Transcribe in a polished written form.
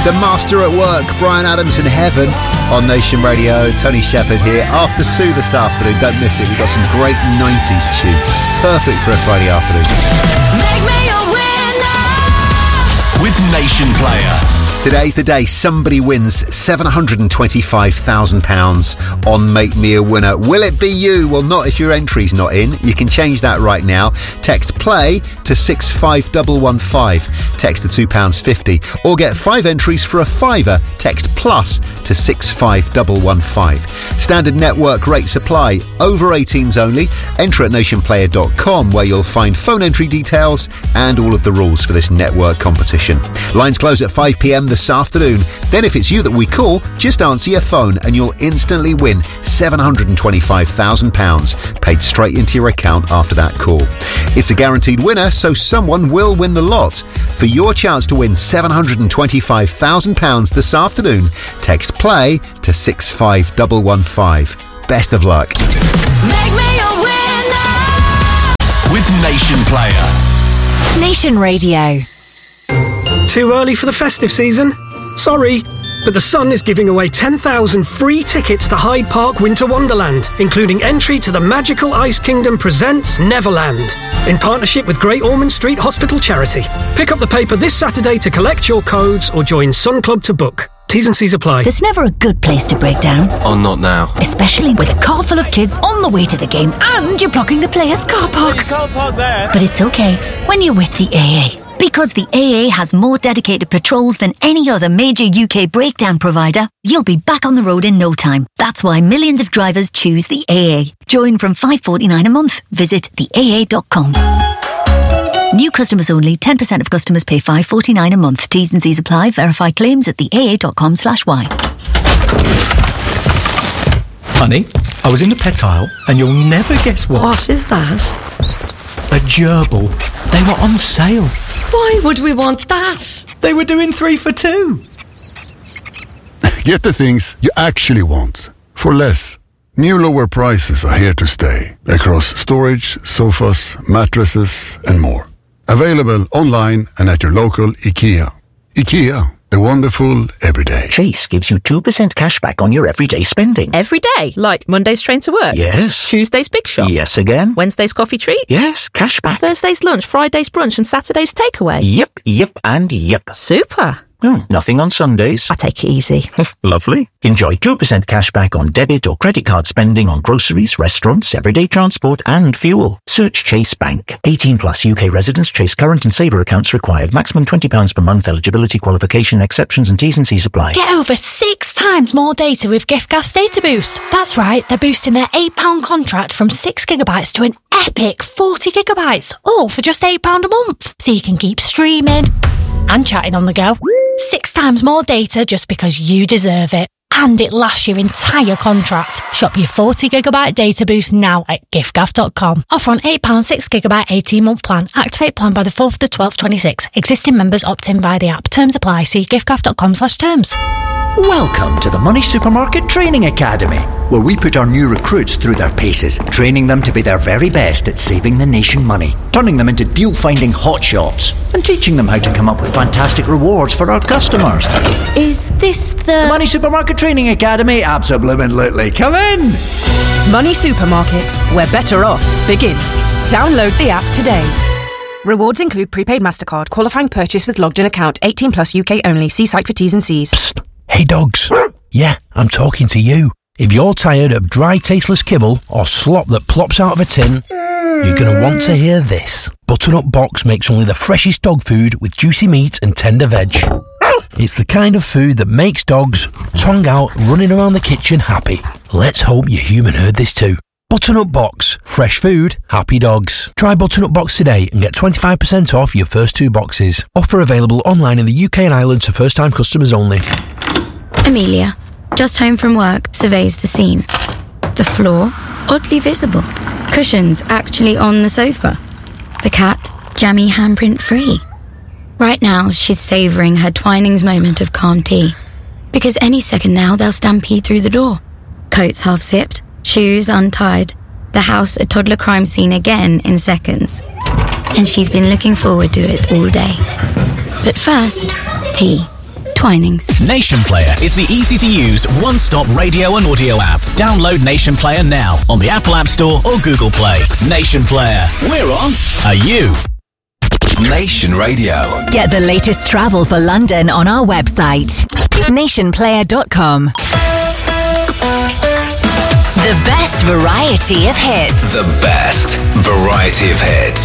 The Master at Work, Bryan Adams in Heaven on Nation Radio. Tony Shepherd here. After 2 this afternoon. Don't miss it. We've got some great 90s tunes. Perfect for a Friday afternoon. Make me a winner with Nation Player. Today's the day somebody wins £725,000 on Make Me a Winner. Will it be you? Well, not if your entry's not in. You can change that right now. Text PLAY to 65115. Text the £2.50. Or get 5 entries for a £5. Text PLUS to 65115. Standard network rate supply. Over 18s only. Enter at nationplayer.com where you'll find phone entry details and all of the rules for this network competition. Lines close at 5 p.m. this afternoon. Then if it's you that we call, just answer your phone and you'll instantly win £725,000 paid straight into your account after that call. It's a guaranteed winner, so someone will win the lot. For your chance to win £725,000 this afternoon, text PLAY to 65115. Best of luck. Make me a winner with Nation Player. Nation Radio. Too early for the festive season? Sorry, but The Sun is giving away 10,000 free tickets to Hyde Park Winter Wonderland, including entry to the Magical Ice Kingdom Presents Neverland, in partnership with Great Ormond Street Hospital Charity. Pick up the paper this Saturday to collect your codes or join Sun Club to book. T's and C's apply. There's never a good place to break down. Oh, not now. Especially with a car full of kids on the way to the game and you're blocking the players' car park. You can't park there. But it's okay when you're with the AA. Because the AA has more dedicated patrols than any other major UK breakdown provider, you'll be back on the road in no time. That's why millions of drivers choose the AA. Join from $5.49 a month. Visit theaa.com. New customers only. 10% of customers pay $5.49 a month. T's and C's apply. Verify claims at theaa.com/y. Honey, I was in the pet aisle and you'll never guess what. What is that? A gerbil. They were on sale. Why would we want that? They were doing 3 for 2. Get the things you actually want for less. New lower prices are here to stay across storage, sofas, mattresses and more. Available online and at your local IKEA. IKEA, the wonderful everyday. Chase gives you 2% cash back on your everyday spending. Every day? Like Monday's train to work? Yes. Tuesday's big shop? Yes again. Wednesday's coffee treat? Yes, cash back. Thursday's lunch, Friday's brunch and Saturday's takeaway? Yep, and yep. Super. Nothing on Sundays. I take it easy. Lovely. Enjoy 2% cash back on debit or credit card spending on groceries, restaurants, everyday transport and fuel. Search Chase Bank. 18 plus UK residents. Chase current and saver accounts required. Maximum £20 per month. Eligibility, qualification, exceptions and T's and C's apply. Get over 6 times more data with giffgaff's Data Boost. That's right, they're boosting their £8 contract from 6 gigabytes to an epic 40 gigabytes, all for just £8 a month. So you can keep streaming and chatting on the go. 6 times more data just because you deserve it. And it lasts your entire contract. Shop your 40 gigabyte data boost now at giffgaff.com. Offer on £8 6 gigabyte 18-month plan. Activate plan by the 4th to 12th 26. Existing members opt in via the app. Terms apply. See giffgaff.com/terms. Welcome to the Money Supermarket Training Academy, where we put our new recruits through their paces, training them to be their very best at saving the nation money, turning them into deal-finding hotshots, and teaching them how to come up with fantastic rewards for our customers. Is this The Money Supermarket Training Academy? Absolutely. Come in! Money Supermarket, where better off begins. Download the app today. Rewards include prepaid MasterCard, qualifying purchase with logged in account, 18 plus UK only. See site for T's and C's. Psst. Hey dogs. Yeah, I'm talking to you. If you're tired of dry, tasteless kibble or slop that plops out of a tin, you're going to want to hear this. Butternut Box makes only the freshest dog food with juicy meat and tender veg. It's the kind of food that makes dogs, tongue out, running around the kitchen happy. Let's hope your human heard this too. Butternut Box. Fresh food, happy dogs. Try Butternut Box today and get 25% off your first 2 boxes. Offer available online in the UK and Ireland to first-time customers only. Amelia, just home from work, surveys the scene. The floor, oddly visible. Cushions actually on the sofa. The cat, jammy handprint free. Right now, she's savouring her Twinings moment of calm tea. Because any second now, they'll stampede through the door. Coats half zipped, shoes untied. The house a toddler crime scene again in seconds. And she's been looking forward to it all day. But first, tea. Twinings. Nation Player is the easy-to-use, one-stop radio and audio app. Download Nation Player now on the Apple App Store or Google Play. Nation Player. We're on. Are you? Nation Radio. Get the latest travel for London on our website, nationplayer.com. The best variety of hits. The best variety of hits.